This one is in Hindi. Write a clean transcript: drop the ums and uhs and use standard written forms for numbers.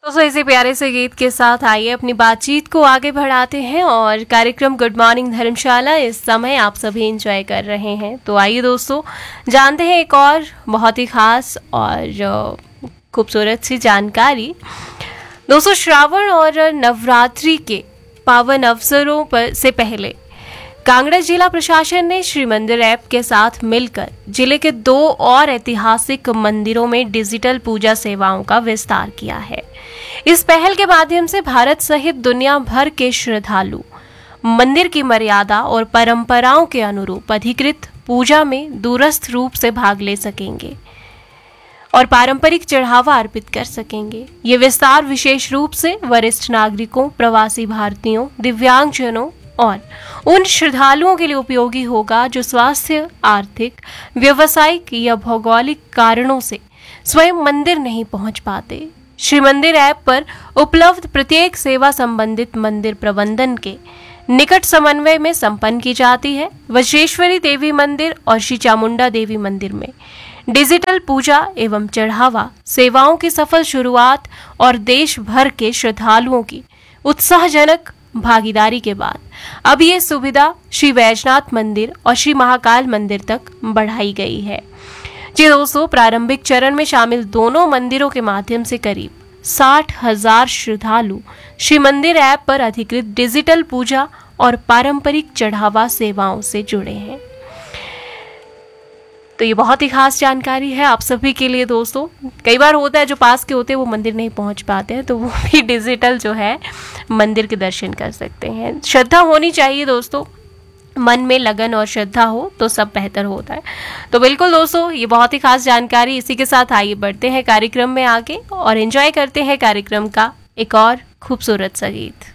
दोस्तों इसी प्यारे से गीत के साथ आइए अपनी बातचीत को आगे बढ़ाते हैं और कार्यक्रम गुड मॉर्निंग धर्मशाला इस समय आप सभी एंजॉय कर रहे हैं। तो आइए दोस्तों जानते हैं एक और बहुत ही खास और खूबसूरत सी जानकारी। दोस्तों श्रावण और नवरात्रि के पावन अवसरों पर से पहले कांगड़ा जिला प्रशासन ने श्री मंदिर ऐप के साथ मिलकर जिले के 2 और ऐतिहासिक मंदिरों में डिजिटल पूजा सेवाओं का विस्तार किया है। इस पहल के माध्यम से भारत सहित दुनिया भर के श्रद्धालु मंदिर की मर्यादा और परंपराओं के अनुरूप अधिकृत पूजा में दूरस्थ रूप से भाग ले सकेंगे और पारंपरिक चढ़ावा अर्पित कर सकेंगे। ये विस्तार विशेष रूप से वरिष्ठ नागरिकों, प्रवासी भारतीयों, दिव्यांगजनों और उन श्रद्धालुओं के लिए उपयोगी होगा जो स्वास्थ्य, आर्थिक, व्यावसायिक या भौगोलिक कारणों से स्वयं मंदिर नहीं पहुंच पाते। श्री मंदिर ऐप पर उपलब्ध प्रत्येक सेवा संबंधित मंदिर प्रबंधन के निकट समन्वय में संपन्न की जाती है। वज्रेश्वरी देवी मंदिर और श्री चामुंडा देवी मंदिर में डिजिटल पूजा एवं चढ़ावा सेवाओं की सफल शुरुआत और देश भर के श्रद्धालुओं की उत्साहजनक भागीदारी के बाद अब ये सुविधा श्री वैजनाथ मंदिर और श्री महाकाल मंदिर तक बढ़ाई गई है। जी दोस्तों, प्रारंभिक चरण में शामिल दोनों मंदिरों के माध्यम से करीब 60,000 श्रद्धालु श्री मंदिर ऐप पर अधिकृत डिजिटल पूजा और पारंपरिक चढ़ावा सेवाओं से जुड़े हैं। तो ये बहुत ही खास जानकारी है आप सभी के लिए दोस्तों। कई बार होता है जो पास के होते हैं वो मंदिर नहीं पहुंच पाते हैं, तो वो भी डिजिटल जो है मंदिर के दर्शन कर सकते हैं। श्रद्धा होनी चाहिए दोस्तों, मन में लगन और श्रद्धा हो तो सब बेहतर होता है। तो बिल्कुल दोस्तों, ये बहुत ही खास जानकारी। इसी के साथ आइए बढ़ते हैं कार्यक्रम में आगे और एंजॉय करते हैं कार्यक्रम का एक और खूबसूरत सा गीत।